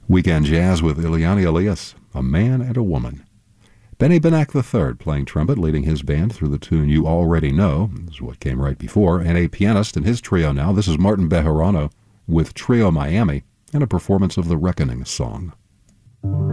Weekend Jazz with Ileana Elias, A Man and a Woman. Benny Benack III playing trumpet, leading his band through the tune You Already Know, this is what came right before, and a pianist in his trio now. This is Martin Bejarano with Trio Miami and a performance of the Reckoning song.